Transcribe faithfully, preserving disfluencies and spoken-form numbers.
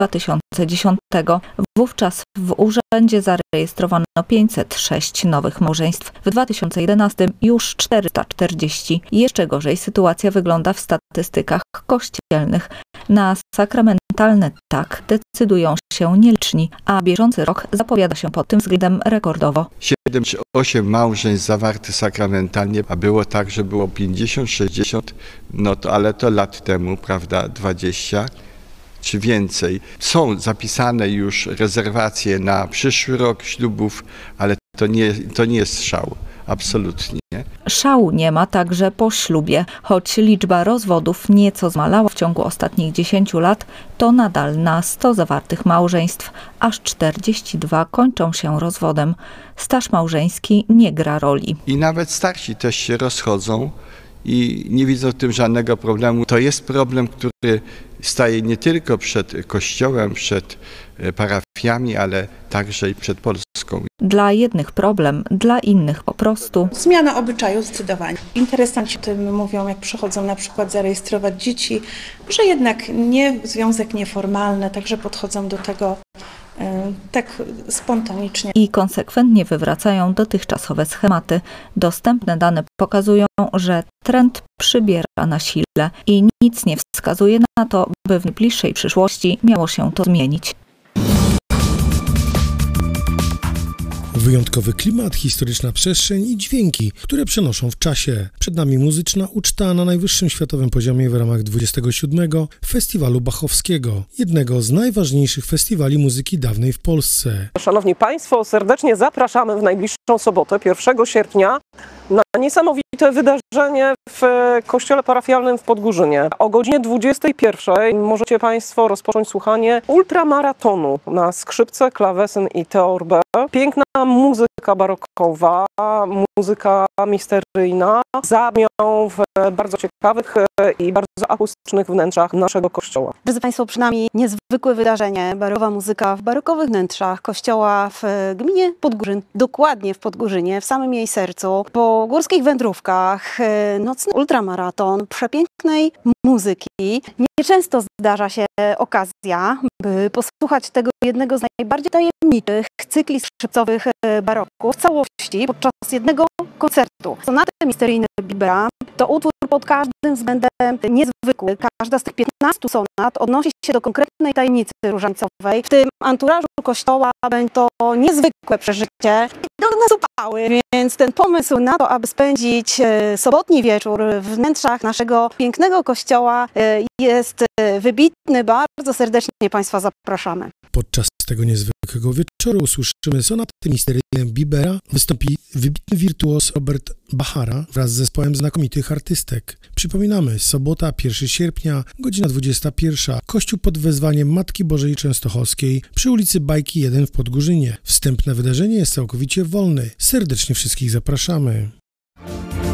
dwa tysiące dziesiątego. Wówczas w urzędzie zarejestrowano pięćset sześć nowych małżeństw. W dwa tysiące jedenastym już czterysta czterdzieści. Jeszcze gorzej sytuacja wygląda w statystykach kościelnych. Na sakramentalne tak decydują się nieliczni, a bieżący rok zapowiada się pod tym względem rekordowo. siedem czy osiem małżeństw zawartych sakramentalnie, a było tak, że było pięćdziesiąt, sześćdziesiąt, no to ale to lat temu, prawda, dwadzieścia czy więcej. Są zapisane już rezerwacje na przyszły rok ślubów, ale to nie, to nie jest szał. Absolutnie. Szału nie ma także po ślubie. Choć liczba rozwodów nieco zmalała w ciągu ostatnich dziesięciu lat, to nadal na sto zawartych małżeństw aż czterdzieści dwa kończą się rozwodem. Staż małżeński nie gra roli. I nawet starsi też się rozchodzą i nie widzą w tym żadnego problemu. To jest problem, który staje nie tylko przed Kościołem, przed parafiami, ale także i przed Polską. Dla jednych problem, dla innych po prostu zmiana obyczaju zdecydowanie. Interesanci o tym mówią, jak przychodzą na przykład zarejestrować dzieci, że jednak nie związek nieformalny, także podchodzą do tego tak spontanicznie. I konsekwentnie wywracają dotychczasowe schematy. Dostępne dane pokazują, że trend przybiera na sile i nic nie wskazuje na to, by w najbliższej przyszłości miało się to zmienić. Wyjątkowy klimat, historyczna przestrzeń i dźwięki, które przenoszą w czasie. Przed nami muzyczna uczta na najwyższym światowym poziomie w ramach dwudziestego siódmego Festiwalu Bachowskiego, jednego z najważniejszych festiwali muzyki dawnej w Polsce. Szanowni Państwo, serdecznie zapraszamy w najbliższą sobotę, pierwszego sierpnia, na niesamowite wydarzenie w kościele parafialnym w Podgórzynie. O godzinie dwudziestej pierwszej możecie Państwo rozpocząć słuchanie ultramaratonu na skrzypce, klawesyn i teorbę. Piękna muzyka barokowa, muzyka misteryjna zabrzmią w bardzo ciekawych i bardzo akustycznych wnętrzach naszego kościoła. Drodzy Państwo, przed nami niezwykłe wydarzenie, barokowa muzyka w barokowych wnętrzach kościoła w gminie Podgórzyn, dokładnie w Podgórzynie, w samym jej sercu. Po górskich wędrówkach, nocny ultramaraton, przepięknej muzyki. Nieczęsto zdarza się okazja, by posłuchać tego jednego z najbardziej tajemniczych cykli skrzypcowych baroku w całości podczas jednego koncertu. Sonaty misteryjne Bibera to utwór pod każdym względem niezwykły. Każda z tych piętnastu sonat odnosi się do konkretnej tajemnicy różańcowej. W tym anturażu kościoła będzie to niezwykłe przeżycie. Do nas upały, więc ten pomysł na to, aby spędzić sobotni wieczór w wnętrzach naszego pięknego kościoła jest wybitny. Bardzo serdecznie Państwa zapraszamy. Podczas tego niezwykłego wieczoru usłyszymy sonaty misteryjne Bibera. Wystąpi wybitny wirtuos Robert Bachara wraz z zespołem znakomitych artystek. Przypominamy, sobota, pierwszego sierpnia, godzina dwudziesta pierwsza. Kościół pod wezwaniem Matki Bożej Częstochowskiej przy ulicy Bajki jeden w Podgórzynie. Wstęp na wydarzenie jest całkowicie wolny. Serdecznie wszystkich zapraszamy.